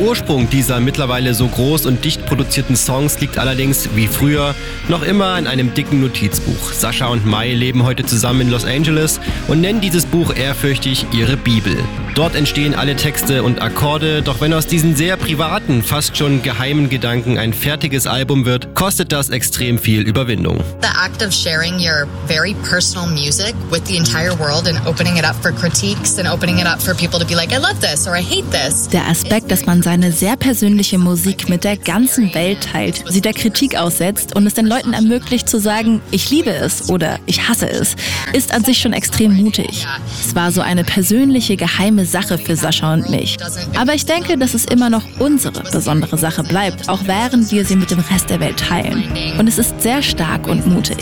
Ursprung dieser mittlerweile so groß und dicht produzierten Songs liegt allerdings, wie früher, noch immer in einem dicken Notizbuch. Sascha und Mai leben heute zusammen in Los Angeles und nennen dieses Buch ehrfürchtig ihre Bibel. Dort entstehen alle Texte und Akkorde, doch wenn aus diesen sehr privaten, fast schon geheimen Gedanken ein fertiges Album wird, kostet das extrem viel Überwindung. The act of sharing your very personal music with the entire world and opening it up for critiques and opening it up for people to be like, I love this or I hate this. Der Aspekt, dass man seine sehr persönliche Musik mit der ganzen Welt teilt, sie der Kritik aussetzt und es den Leuten ermöglicht zu sagen, ich liebe es oder ich hasse es, ist an sich schon extrem mutig. Es war so eine persönliche, geheime Sache für Sascha und mich. Aber ich denke, dass es immer noch unsere besondere Sache bleibt, auch während wir sie mit dem Rest der Welt teilen. Und es ist sehr stark und mutig.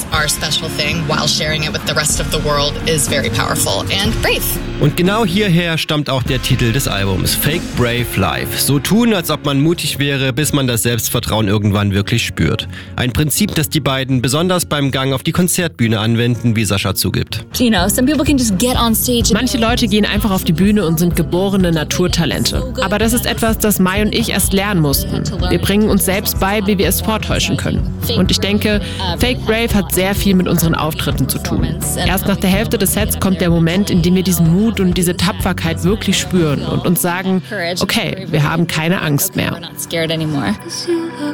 Und genau hierher stammt auch der Titel des Albums, Fake Brave Life. So tun, als ob man mutig wäre, bis man das Selbstvertrauen irgendwann wirklich spürt. Ein Prinzip, das die beiden besonders beim Gang auf die Konzertbühne anwenden, wie Sascha zugibt. Manche Leute gehen einfach auf die Bühne und sind geborene Naturtalente. Aber das ist etwas, das Mai und ich erst lernen mussten. Wir bringen uns selbst bei, wie wir es vortäuschen können. Und ich denke, Fake Brave hat sehr viel mit unseren Auftritten zu tun. Erst nach der Hälfte des Sets kommt der Moment, in dem wir diesen Mut und diese Tapferkeit wirklich spüren und uns sagen, okay, wir haben keine Angst mehr.